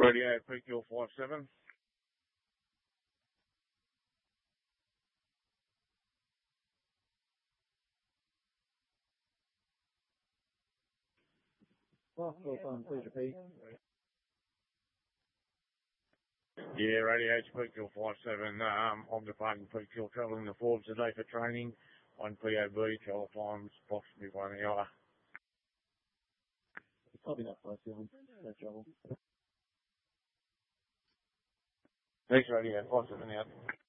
Radio PQ 57. Well done, please repeat. Yeah, Radio PQ 57. I'm departing PQ, travelling the Forbes today for training on POB. Travel times approximately 1 hour. Copy that, close, no trouble. Thanks, Radio 57 out.